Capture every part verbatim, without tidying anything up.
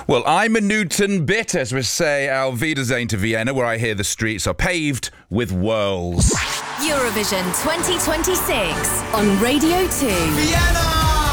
Well, I'm a Newton bit, as we say, Auf Wiedersehen to Vienna, where I hear the streets are paved with whirls. Eurovision twenty twenty-six on Radio two. Vienna!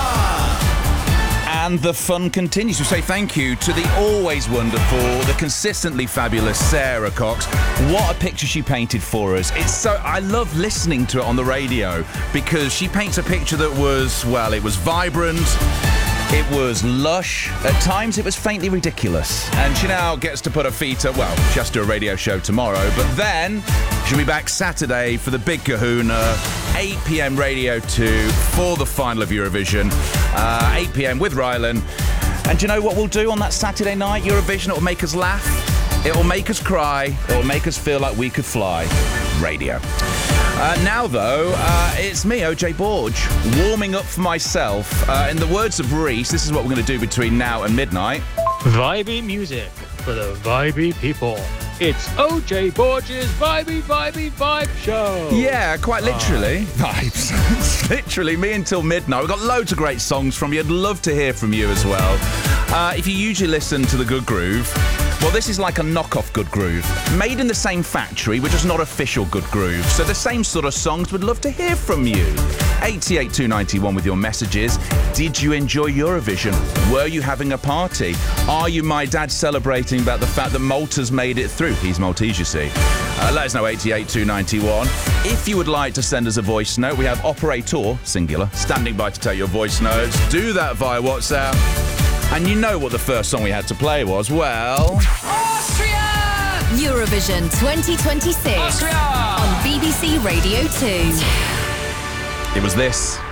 And the fun continues. We say thank you to the always wonderful, the consistently fabulous Sarah Cox. What a picture she painted for us. It's so, I love listening to it on the radio because she paints a picture that was, well, it was vibrant. It was lush. At times, it was faintly ridiculous. And she now gets to put her feet up. Well, she has to do a radio show tomorrow. But then, she'll be back Saturday for the big kahuna. eight p.m. Radio two for the final of Eurovision. Uh, eight p.m. with Rylan. And do you know what we'll do on that Saturday night? Eurovision, it'll make us laugh. It'll make us cry. It'll make us feel like we could fly. Radio. Uh, now, though, uh, it's me, O J Borg, warming up for myself. Uh, in the words of Reese, this is what we're going to do between now and midnight. Vibey music for the vibey people. It's O J Borg's Vibey Vibey Vibe Show. Yeah, quite literally. Uh. Vibes. It's literally me until midnight. We've got loads of great songs from you. I'd love to hear from you as well. Uh, if you usually listen to The Good Groove, well, this is like a knockoff Good Groove. Made in the same factory, but just not official Good Groove. So the same sort of songs. Would love to hear from you. eight eight two nine one with your messages. Did you enjoy Eurovision? Were you having a party? Are you, my dad, celebrating about the fact that Malta's made it through? He's Maltese, you see. Uh, let us know, eight eight two nine one. If you would like to send us a voice note, we have Operator, singular, standing by to take your voice notes. Do that via WhatsApp. And you know what the first song we had to play was, well... Austria! Eurovision twenty twenty-six Austria! on B B C Radio two. It was this.